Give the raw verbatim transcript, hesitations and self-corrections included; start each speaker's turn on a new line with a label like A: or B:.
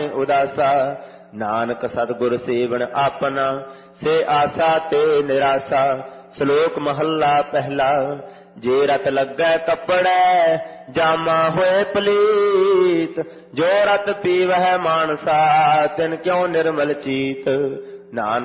A: ਉਦਾਸਾ। ਨਾਨਕ ਸਤਿਗੁਰ ਸੇਵਨ ਆਪਨਾ ਸੇ ਆਸਾ ਤੇ ਨਿਰਾਸਾ। ਸ਼ਲੋਕ ਮਹੱਲਾ ਪਹਿਲਾ। ਜੇ ਰਤ ਲੱਗੈ ਕੱਪੜੈ ਜਾਮਾ ਹੋਏ ਪਲੀਤ। ਜੋ ਰਤ ਪੀਵਹਿ ਮਾਨਸਾ ਤਿਨ ਕਿਉ ਨਿਰਮਲ ਚੀਤ। ਨਾਨਕ